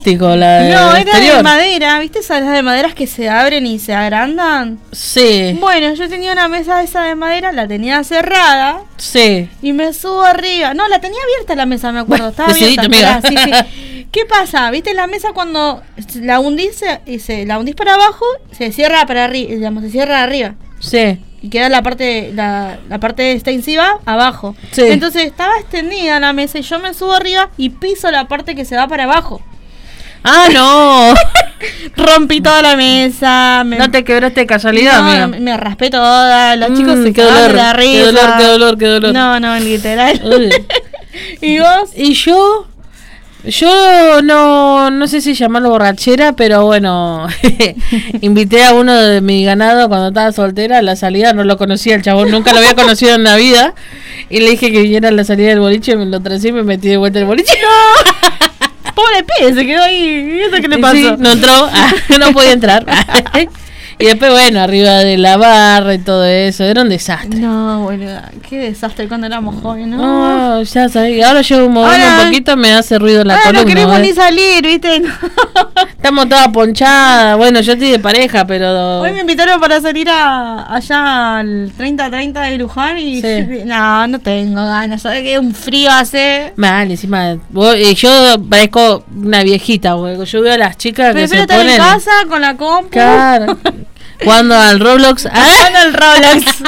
No, era de madera, ¿viste esas de maderas que se abren y se agrandan? Sí. Bueno, yo tenía una mesa esa de madera, la tenía cerrada. Sí. Y me subo arriba. No, la tenía abierta la mesa, me acuerdo. Estaba abierta. Amiga. Sí. ¿Qué pasa? ¿Viste la mesa cuando la hundís para abajo, se cierra para arriba, digamos, se cierra arriba? Sí. Y queda la parte extensiva abajo. Sí. Entonces estaba extendida la mesa y yo me subo arriba y piso la parte que se va para abajo. ¡Ah, no! Rompí toda la mesa. ¿No te quebraste de casualidad, amiga? Me raspé toda. Los chicos se cagaron de la risa. Qué dolor. No, literal. ¿Y vos? Y yo no sé si llamarlo borrachera, pero bueno, invité a uno de mi ganado cuando estaba soltera a la salida, no lo conocía el chabón, nunca lo había conocido en la vida, y le dije que viniera a la salida del boliche, me lo trací y me metí de vuelta en el boliche. ¡No! Pobre pibe, se quedó ahí. ¿Y eso qué le pasó? Sí, no entró, no podía entrar. Y después, bueno, arriba de la barra y todo eso, era un desastre. No, boludo, qué desastre cuando éramos jóvenes, ¿no? No, ya sabés, ahora yo moviendo un poquito me hace ruido la columna. No queremos ni salir, ¿viste? No. Estamos todas ponchadas, bueno, yo estoy de pareja, pero... Hoy me invitaron para salir allá al 30-30 de Luján y... Sí. No tengo ganas, ¿sabes qué? Un frío hace... Mal, encima, yo parezco una viejita, güey. Yo veo a las chicas que se ponen... Prefiero estar en casa con la compu. Claro. Jugando al Roblox. Jugando al Roblox.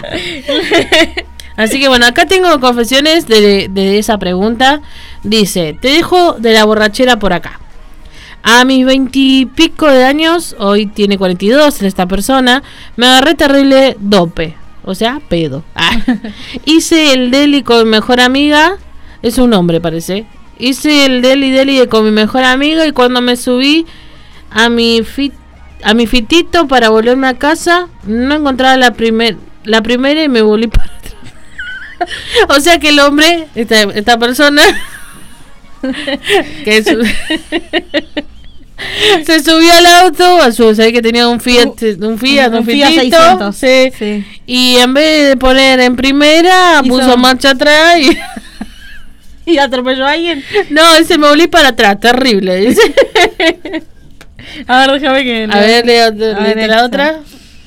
Así que bueno, acá tengo confesiones de esa pregunta. Dice, te dejo de la borrachera por acá. A mis 20 y pico de años, hoy tiene 42 en esta persona, me agarré terrible dope. O sea, pedo. Hice el deli con mi mejor amiga. Es un hombre, parece. Hice el deli con mi mejor amiga y cuando me subí a mi fitito para volverme a casa, no encontraba la primera y me volví para atrás. O sea que el hombre, esta persona que se subió al auto, sabía que tenía un Fiat 600, sí. Y en vez de poner en primera, puso marcha atrás y atropelló a alguien. No, ese me volví para atrás, terrible, dice. A ver, déjame que... A ver, lee la otra.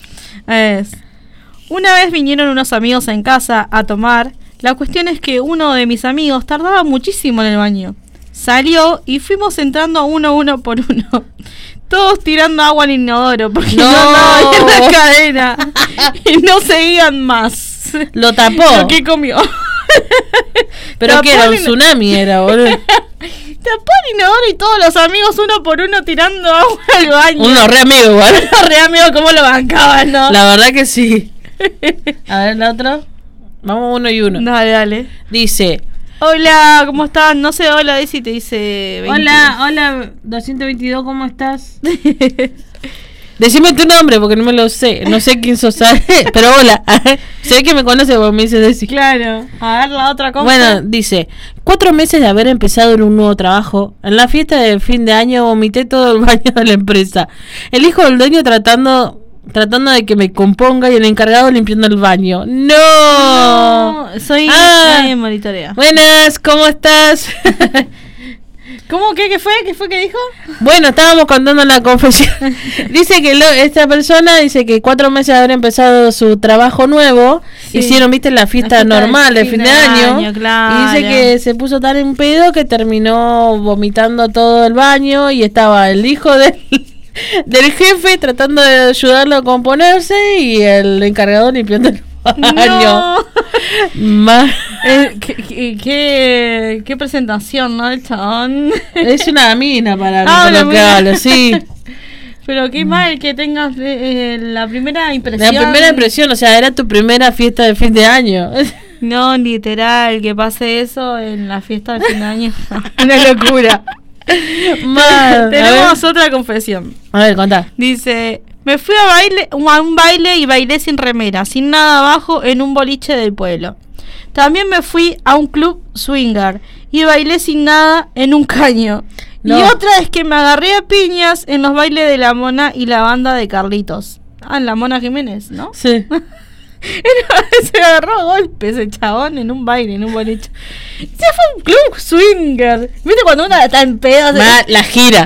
Una vez vinieron unos amigos en casa a tomar. La cuestión es que uno de mis amigos tardaba muchísimo en el baño. Salió y fuimos entrando uno por uno. Todos tirando agua al inodoro porque no andaba bien la cadena. Y no seguían más. Lo tapó. Lo que comió. Pero que era un tsunami, era, boludo. Tapó el inodoro y todos los amigos uno por uno tirando agua al baño. Uno re amigo igual. Re amigo, ¿cómo lo bancaban, no? La verdad que sí. A ver, la otra. Vamos uno y uno. Dale. Dice: hola, ¿cómo estás? No sé, hola, Desi te dice 20. Hola, 222, ¿cómo estás? Decime tu nombre porque no me lo sé. No sé quién sos, pero hola. Sé que me conoce porque me dice Desi. Claro. A ver la otra cosa. Bueno, dice: 4 meses de haber empezado en un nuevo trabajo. En la fiesta de fin de año vomité todo el baño de la empresa. El hijo del dueño tratando de que me componga y el encargado limpiando el baño. ¡No! Soy monitorea. Buenas, ¿cómo estás? ¿Cómo? ¿Qué fue? ¿Qué fue que dijo? Bueno, estábamos contando la confesión. Dice que esta persona dice que 4 meses de haber empezado su trabajo nuevo, hicieron, viste, la fiesta normal de fin de año, claro. Y dice que se puso tan en pedo que terminó vomitando todo el baño y estaba el hijo del jefe tratando de ayudarlo a componerse y el encargado limpiando el baño. No. ¿Qué presentación, ¿no? El chabón. Es una mina para lo que hablo, sí. Pero qué mal que tengas la primera impresión. La primera impresión, o sea, era tu primera fiesta de fin de año. No, literal, que pase eso en la fiesta de fin de año. Una locura. Tenemos otra confesión. A ver, contá. Dice: me fui a un baile y bailé sin remera, sin nada abajo, en un boliche del pueblo. También me fui a un club swinger y bailé sin nada en un caño. No. Y otra es que me agarré a piñas en los bailes de La Mona y la banda de Carlitos. En La Mona Jiménez, ¿no? Sí. Se agarró a golpes ese chabón en un baile, en un boliche. Se fue a un club swinger. ¿Viste cuando uno está en pedo? La gira.